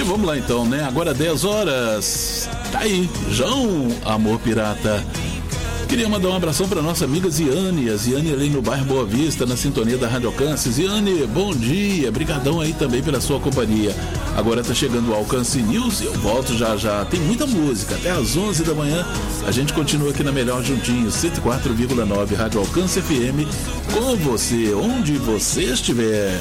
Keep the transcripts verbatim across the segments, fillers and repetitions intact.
vamos lá então, né? Agora dez horas. Tá aí, João Amor Pirata. Queria mandar um abração para nossa amiga Ziane, a Ziane ali no bairro Boa Vista, na sintonia da Rádio Alcance. Ziane, bom dia, brigadão aí também pela sua companhia. Agora tá chegando o Alcance News e eu volto já já. Tem muita música, até às onze da manhã a gente continua aqui na Melhor Juntinhos, cento e quatro vírgula nove Rádio Alcance F M, com você, onde você estiver.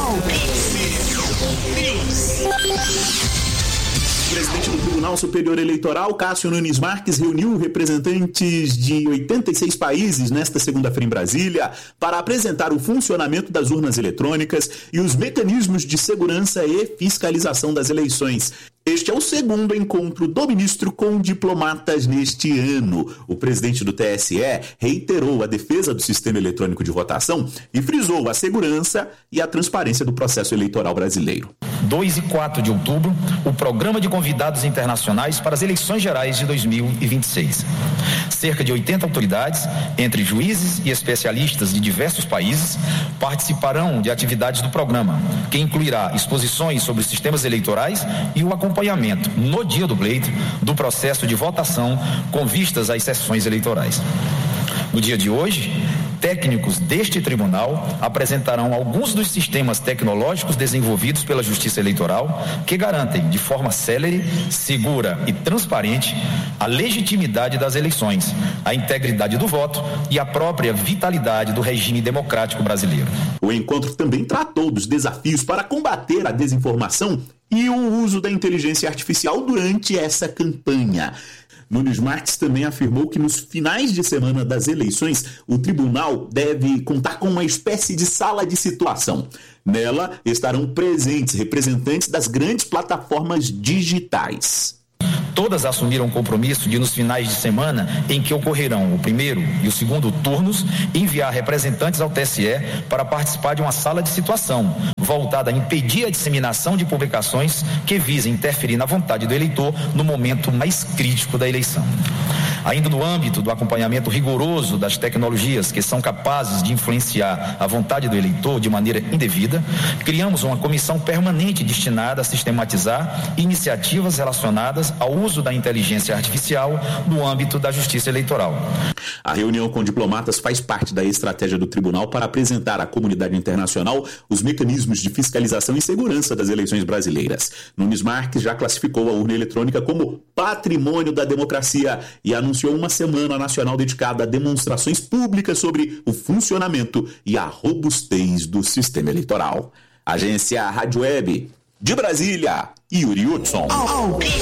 O presidente do Tribunal Superior Eleitoral, Cássio Nunes Marques, reuniu representantes de oitenta e seis países nesta segunda-feira em Brasília para apresentar o funcionamento das urnas eletrônicas e os mecanismos de segurança e fiscalização das eleições. Este é o segundo encontro do ministro com diplomatas neste ano. O presidente do T S E reiterou a defesa do sistema eletrônico de votação e frisou a segurança e a transparência do processo eleitoral brasileiro. dois e quatro de outubro, o Programa de Convidados Internacionais para as Eleições Gerais de dois mil e vinte e seis. Cerca de oitenta autoridades, entre juízes e especialistas de diversos países, participarão de atividades do programa, que incluirá exposições sobre os sistemas eleitorais e o acompanhamento no dia do pleito do processo de votação com vistas às sessões eleitorais. No dia de hoje, técnicos deste tribunal apresentarão alguns dos sistemas tecnológicos desenvolvidos pela Justiça Eleitoral que garantem de forma célere, segura e transparente a legitimidade das eleições, a integridade do voto e a própria vitalidade do regime democrático brasileiro. O encontro também tratou dos desafios para combater a desinformação e o uso da inteligência artificial durante essa campanha. Nunes Marques também afirmou que nos finais de semana das eleições, o tribunal deve contar com uma espécie de sala de situação. Nela estarão presentes representantes das grandes plataformas digitais. Todas assumiram o compromisso de, nos finais de semana em que ocorrerão o primeiro e o segundo turnos, enviar representantes ao T S E para participar de uma sala de situação, voltada a impedir a disseminação de publicações que visem interferir na vontade do eleitor no momento mais crítico da eleição. Ainda no âmbito do acompanhamento rigoroso das tecnologias que são capazes de influenciar a vontade do eleitor de maneira indevida, criamos uma comissão permanente destinada a sistematizar iniciativas relacionadas ao uso da inteligência artificial no âmbito da justiça eleitoral. A reunião com diplomatas faz parte da estratégia do tribunal para apresentar à comunidade internacional os mecanismos de fiscalização e segurança das eleições brasileiras. Nunes Marques já classificou a urna eletrônica como patrimônio da democracia e anunciou uma semana nacional dedicada a demonstrações públicas sobre o funcionamento e a robustez do sistema eleitoral. Agência Rádio Web de Brasília, Yuri Hudson.